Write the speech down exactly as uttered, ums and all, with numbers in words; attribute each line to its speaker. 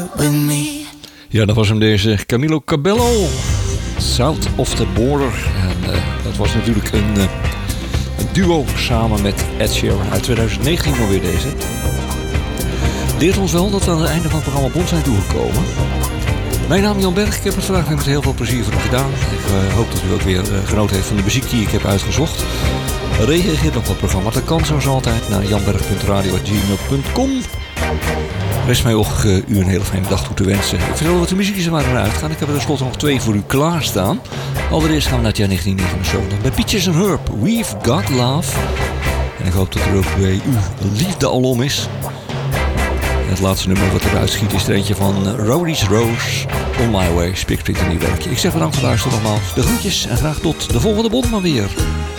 Speaker 1: with me.
Speaker 2: Ja, dat was hem deze Camilo Cabello. South of the Border. En uh, dat was natuurlijk een, uh, een duo samen met Ed Sheeran uit twintig negentien alweer deze. Leert ons wel dat we aan het einde van het programma Bond zijn toegekomen. Mijn naam is Jan Berg. Ik heb het vandaag weer met heel veel plezier voor u gedaan. Ik uh, hoop dat u ook weer uh, genoten heeft van de muziek die ik heb uitgezocht. Reageer op het programma. Dat kan zoals altijd naar janberg punt radio apenstaartje gmail punt com. Rest mij ook uh, u een hele fijne dag toe te wensen. Ik vertel wat de muziekjes er maar naar uitgaan. Ik heb er tenslotte nog twee voor u klaarstaan. Allereerst gaan we naar het jaar negentien negenenzeventig. Bij Peaches and Herb, We've Got Love. En ik hoop dat er ook bij u liefde al om is. En het laatste nummer wat eruit schiet is er eentje van Rody's Rose, On My Way, Spik Spik en Nieuwwerkje. Ik zeg bedankt voor het luisteren nogmaals. De groetjes en graag tot de volgende Bond maar weer.